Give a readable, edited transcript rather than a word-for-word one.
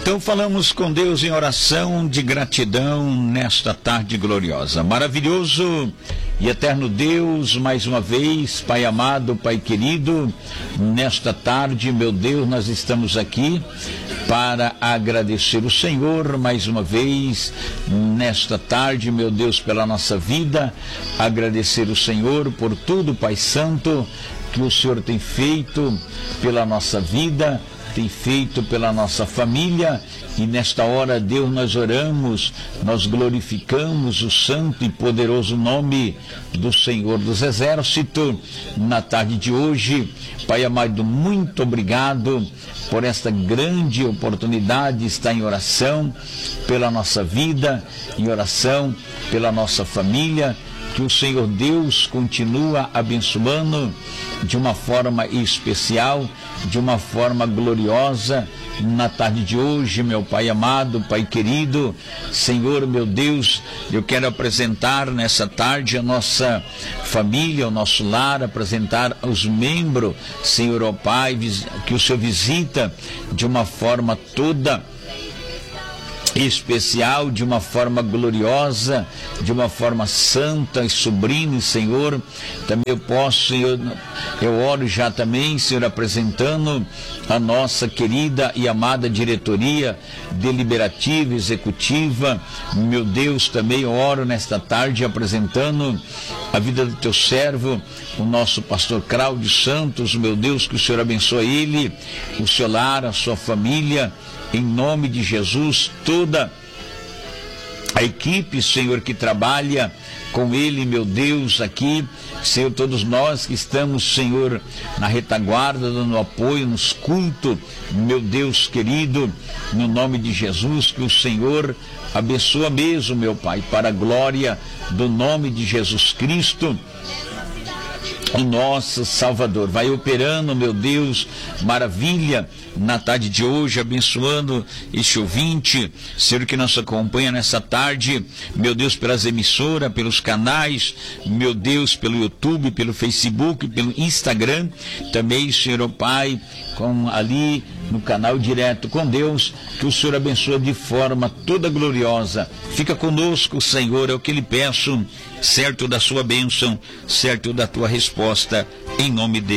Então falamos com Deus em oração de gratidão nesta tarde gloriosa. Maravilhoso e eterno Deus, mais uma vez, Pai amado, Pai querido, nesta tarde, meu Deus, nós estamos aqui para agradecer o Senhor mais uma vez, nesta tarde, meu Deus, pela nossa vida, agradecer o Senhor por tudo, Pai Santo, que o Senhor tem feito pela nossa vida, tem feito pela nossa família, e nesta hora, Deus, nós oramos, nós glorificamos o santo e poderoso nome do Senhor dos Exércitos na tarde de hoje. Pai amado, muito obrigado por esta grande oportunidade de estar em oração pela nossa vida, em oração pela nossa família. Que o Senhor Deus continua abençoando de uma forma especial, de uma forma gloriosa, na tarde de hoje, meu Pai amado, Pai querido. Senhor, meu Deus, eu quero apresentar nessa tarde a nossa família, o nosso lar, apresentar os membros, Senhor, ó Pai, que o Senhor visita de uma forma toda especial, de uma forma gloriosa, de uma forma santa e sublime, Senhor. Também eu posso, Senhor, eu oro já também, Senhor, apresentando a nossa querida e amada diretoria deliberativa, executiva. Meu Deus, também eu oro nesta tarde apresentando a vida do teu servo, o nosso pastor Cláudio Santos. Meu Deus, que o Senhor abençoe ele, o seu lar, a sua família, em nome de Jesus, toda a equipe, Senhor, que trabalha com ele, meu Deus, aqui, Senhor, todos nós que estamos, Senhor, na retaguarda, dando apoio nos cultos, meu Deus querido, no nome de Jesus, que o Senhor abençoa mesmo, meu Pai, para a glória do nome de Jesus Cristo, o nosso Salvador. Vai operando, meu Deus, maravilha na tarde de hoje, abençoando este ouvinte, Senhor, que nos acompanha nessa tarde, meu Deus, pelas emissoras, pelos canais, meu Deus, pelo YouTube, pelo Facebook, pelo Instagram, também, Senhor, ó Pai, com ali no canal Direto com Deus, que o Senhor abençoe de forma toda gloriosa. Fica conosco, Senhor, é o que lhe peço, certo da sua bênção, certo da tua resposta, em nome de